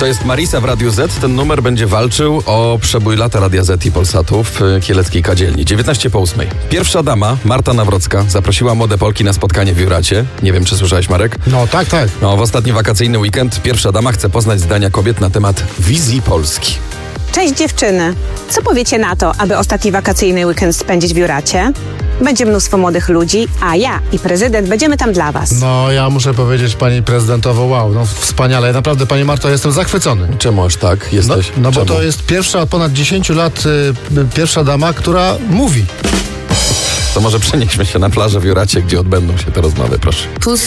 To jest Marisa w Radiu Z. Ten numer będzie walczył o przebój lata Radia Z i Polsatu w kieleckiej kadzielni. 19:08. Pierwsza dama, Marta Nawrocka, zaprosiła młode Polki na spotkanie w Juracie. Nie wiem, czy słyszałeś, Marek? No tak. No, w ostatni wakacyjny weekend pierwsza dama chce poznać zdania kobiet na temat wizji Polski. Cześć dziewczyny. Co powiecie na to, aby ostatni wakacyjny weekend spędzić w Juracie? Będzie mnóstwo młodych ludzi, a ja i prezydent będziemy tam dla was. No ja muszę powiedzieć pani prezydentowo, wow, no wspaniale. Naprawdę, pani Marto, jestem zachwycony. Czemu aż tak No, jesteś? bo Czemu? to jest pierwsza od ponad 10 lat pierwsza dama, która mówi. To może przenieśmy się na plażę w Juracie, gdzie odbędą się te rozmowy, proszę.